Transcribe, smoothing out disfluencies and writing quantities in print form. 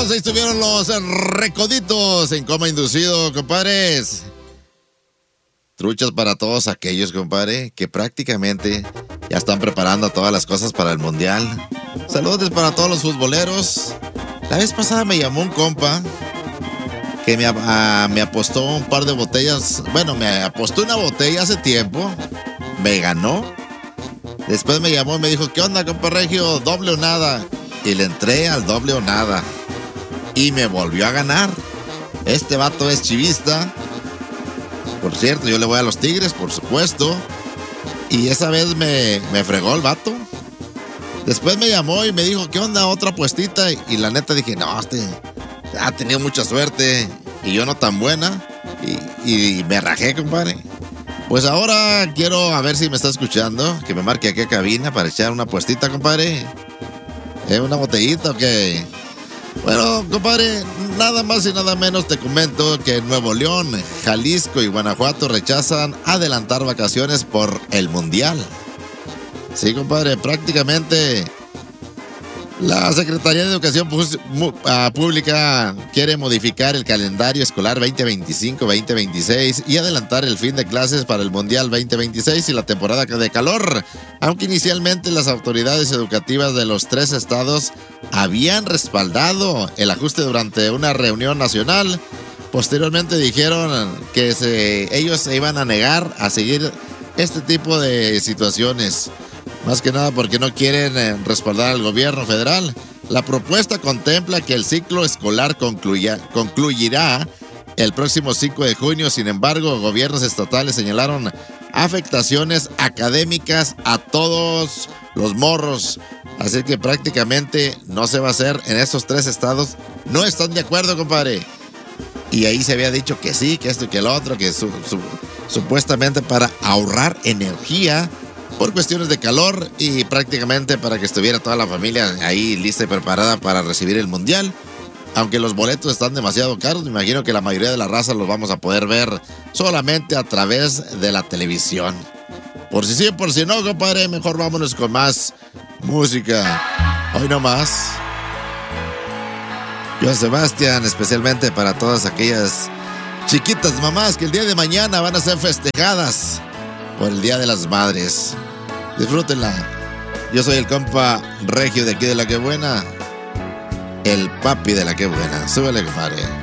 Ahí estuvieron los Recoditos en coma inducido, compadres. Truchas para todos aquellos, compadre, que prácticamente ya están preparando todas las cosas para el Mundial. Saludos para todos los futboleros. La vez pasada me llamó un compa que me apostó un par de botellas. Bueno, me apostó una botella hace tiempo. Me ganó. Después me llamó y me dijo, ¿qué onda, compa Regio? ¿Doble o nada? Y le entré al doble o nada. Y me volvió a ganar. Este vato es chivista. Por cierto, yo le voy a los Tigres, por supuesto. Y esa vez me fregó el vato. Después me llamó y me dijo, ¿qué onda? Otra apuestita. Y la neta dije, no, ha tenido mucha suerte. Y yo no tan buena. Y me rajé, compadre. Pues ahora quiero a ver si me está escuchando. Que me marque aquí a cabina para echar una apuestita, compadre. ¿Una botellita o qué? Bueno, compadre, nada más y nada menos te comento que Nuevo León, Jalisco y Guanajuato rechazan adelantar vacaciones por el Mundial. Sí, compadre, prácticamente la Secretaría de Educación Pública quiere modificar el calendario escolar 2025-2026 y adelantar el fin de clases para el Mundial 2026 y la temporada de calor, aunque inicialmente las autoridades educativas de los 3 estados habían respaldado el ajuste durante una reunión nacional. Posteriormente dijeron que ellos se iban a negar a seguir este tipo de situaciones. Más que nada porque no quieren respaldar al gobierno federal. La propuesta contempla que el ciclo escolar concluirá el próximo 5 de junio. Sin embargo, gobiernos estatales señalaron afectaciones académicas a todos los morros. Así que prácticamente no se va a hacer en estos 3 estados. No están de acuerdo, compadre. Y ahí se había dicho que sí, que esto y que lo otro, que supuestamente para ahorrar energía por cuestiones de calor y prácticamente para que estuviera toda la familia ahí lista y preparada para recibir el Mundial. Aunque los boletos están demasiado caros, me imagino que la mayoría de la raza los vamos a poder ver solamente a través de la televisión. Por si sí, por si no, compadre, mejor vámonos con más música. Hoy no más. Joan Sebastián, especialmente para todas aquellas chiquitas mamás que el día de mañana van a ser festejadas por el Día de las Madres. Disfrútenla. Yo soy el compa Regio de aquí de La Que Buena. El papi de La Que Buena. Súbele, compadre.